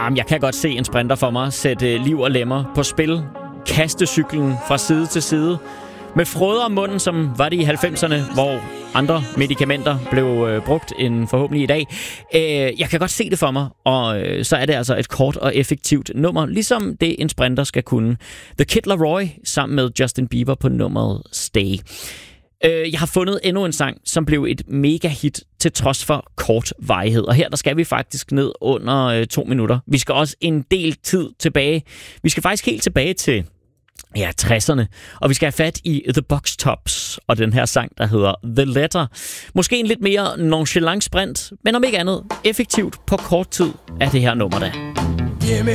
Jeg kan godt se en sprinter for mig sætte liv og lemmer på spil. Kaste cyklen fra side til side. Med frøder om munden, som var det i 90'erne, hvor andre medicamenter blev brugt end forhåbentlig i dag. Jeg kan godt se det for mig, og så er det altså et kort og effektivt nummer, ligesom det en sprinter skal kunne. The Kid Laroi sammen med Justin Bieber på nummeret Stay. Jeg har fundet endnu en sang, som blev et mega hit til trods for kort varighed. Og her der skal vi faktisk ned under 2 minutter. Vi skal også en del tid tilbage. Vi skal faktisk helt tilbage til 60'erne. Og vi skal have fat i The Box Tops og den her sang, der hedder The Letter. Måske en lidt mere nonchalant sprint, men om ikke andet effektivt på kort tid er det her nummer der.